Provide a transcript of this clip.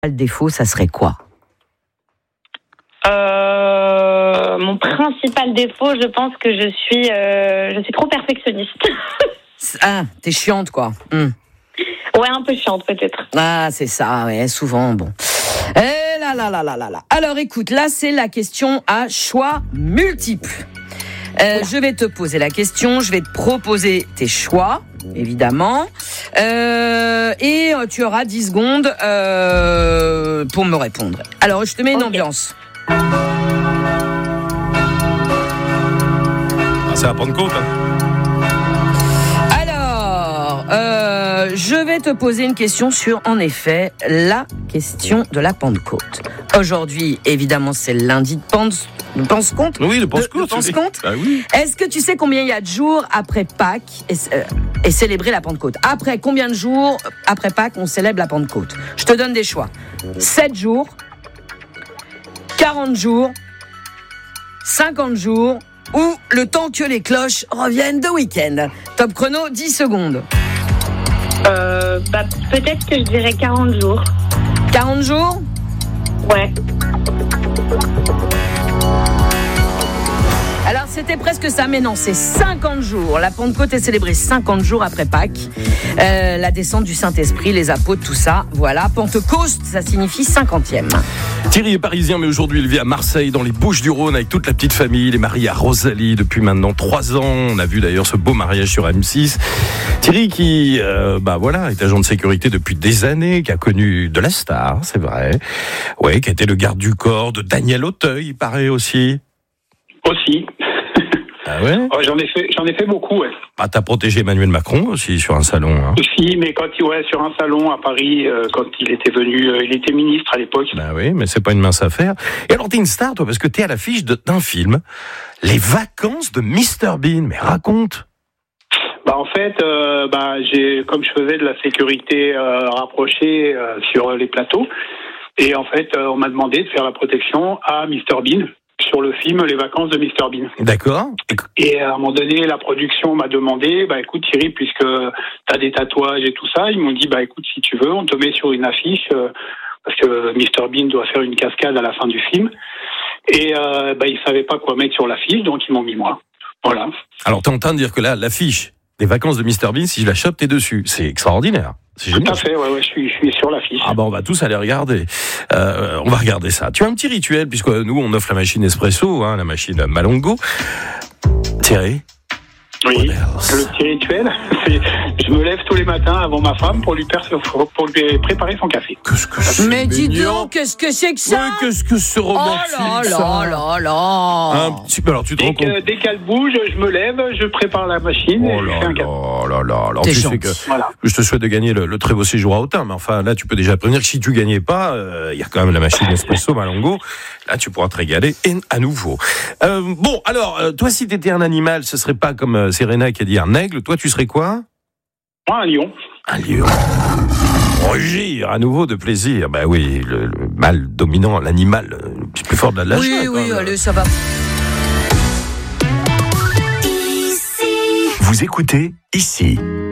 défaut, ça serait quoi ? Mon principal défaut, je pense que je suis trop perfectionniste. Ah, t'es chiante, quoi. Ouais, un peu chiante, peut-être. Ah, c'est ça, ouais, souvent, bon. Eh là là là là là là. Alors, écoute, là, c'est la question à choix multiples. Je vais te poser la question, je vais te proposer tes choix, évidemment. Et tu auras 10 secondes pour me répondre. Alors, je te mets une ambiance. C'est la Pentecôte, hein. Alors, je vais te poser une question sur, en effet, la question de la Pentecôte. Aujourd'hui, évidemment, c'est le lundi de Pentecôte. Oui, le Pentecôte. Ah, oui. Est-ce que tu sais combien il y a de jours après Pâques et célébrer la Pentecôte ? Après combien de jours après Pâques on célèbre la Pentecôte ? Je te donne des choix. 7 jours, 40 jours, 50 jours ou le temps que les cloches reviennent de week-end. Top chrono, 10 secondes. Peut-être que je dirais 40 jours. 40 jours ? Ouais. Alors, c'était presque ça, mais non, c'est 50 jours. La Pentecôte est célébrée 50 jours après Pâques. La descente du Saint-Esprit, les apôtres, tout ça. Voilà, Pentecôte, ça signifie 50e. Thierry est parisien, mais aujourd'hui il vit à Marseille, dans les Bouches-du-Rhône, avec toute la petite famille. Il est marié à Rosalie depuis maintenant 3 ans. On a vu d'ailleurs ce beau mariage sur M6. Thierry qui, est agent de sécurité depuis des années, qui a connu de la star, c'est vrai. Ouais, qui a été le garde du corps de Daniel Auteuil, il paraît aussi. Aussi. Ah ouais ? Oh, j'en ai fait beaucoup, ouais. Ah, t'as protégé Emmanuel Macron aussi sur un salon, hein. Aussi, mais sur un salon à Paris, quand il était venu, il était ministre à l'époque. Ben oui, mais c'est pas une mince affaire. Et alors t'es une star, toi, parce que t'es à l'affiche d'un film, Les Vacances de Mr Bean. Mais raconte. En fait, comme je faisais de la sécurité rapprochée sur les plateaux, et en fait, on m'a demandé de faire la protection à Mr Bean sur le film Les Vacances de Mr Bean. D'accord. Et à un moment donné, la production m'a demandé, écoute Thierry, puisque t'as des tatouages et tout ça, ils m'ont dit, écoute, si tu veux, on te met sur une affiche, parce que Mr Bean doit faire une cascade à la fin du film. Et ils savaient pas quoi mettre sur l'affiche, donc ils m'ont mis moi. Voilà. Alors t'es en train de dire que là, l'affiche des Vacances de Mr Bean, si je la chope, t'es dessus. C'est extraordinaire. C'est génial. Tout à fait, ouais, je suis sur l'affiche. Ah on va tous aller regarder. On va regarder ça. Tu as un petit rituel, puisque nous, on offre la machine Espresso, la machine Malongo. Thierry ? Oui, le petit rituel, c'est je me lève tous les matins avant ma femme pour lui préparer son café. Mais dis donc, qu'est-ce que c'est que ça ? Mais qu'est-ce que c'est romantique, ça ? Un petit peu, alors tu te rends compte ? Dès qu'elle bouge, je me lève, je prépare la machine et je fais un café. Alors tu sais que je te souhaite de gagner le très beau séjour à Autun, mais enfin là tu peux déjà prévenir que si tu gagnais pas, il y a quand même la machine Espresso Malongo. Là tu pourras te régaler à nouveau. Toi si t'étais un animal, ce serait pas comme Serena qui a dit un aigle, toi tu serais quoi ? Moi, un lion. Un lion. Rugir à nouveau de plaisir. Ben oui, le mâle dominant, l'animal le plus fort de la jungle. Oui, allez, ça va. Vous écoutez Ici.